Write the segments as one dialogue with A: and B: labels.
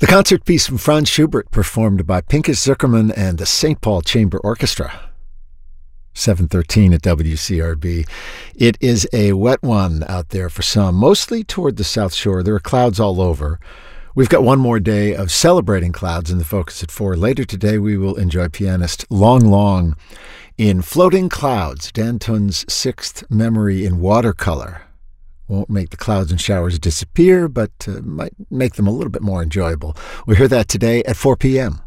A: The concert piece from Franz Schubert, performed by Pinchas Zuckerman and the St. Paul Chamber Orchestra. 7:13 at WCRB. It is a wet one out there for some, mostly toward the South Shore. There are clouds all over. We've got one more day of celebrating clouds in the Focus at 4. Later today, we will enjoy pianist Long Long in Floating Clouds, Dan Tun's sixth memory in watercolor. Won't make the clouds and showers disappear, but might make them a little bit more enjoyable. We'll hear that today at 4 p.m.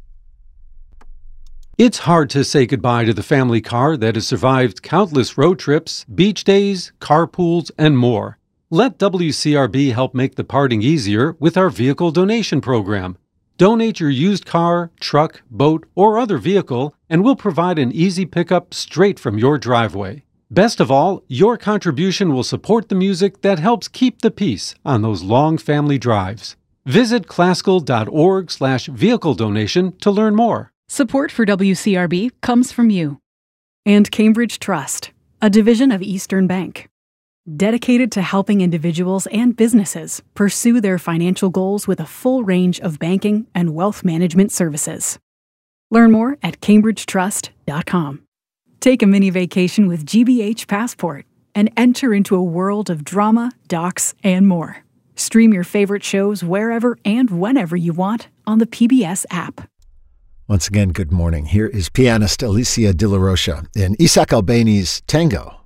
B: It's hard to say goodbye to the family car that has survived countless road trips, beach days, carpools, and more. Let WCRB help make the parting easier with our vehicle donation program. Donate your used car, truck, boat, or other vehicle, and we'll provide an easy pickup straight from your driveway. Best of all, your contribution will support the music that helps keep the peace on those long family drives. Visit classical.org/vehicle donation to learn more.
C: Support for WCRB comes from you and Cambridge Trust, a division of Eastern Bank, dedicated to helping individuals and businesses pursue their financial goals with a full range of banking and wealth management services. Learn more at cambridgetrust.com. Take a mini vacation with GBH Passport and enter into a world of drama, docs, and more. Stream your favorite shows wherever and whenever you want on the PBS app.
A: Once again, good morning. Here is pianist Alicia De La Rocha in Isaac Albéniz Tango.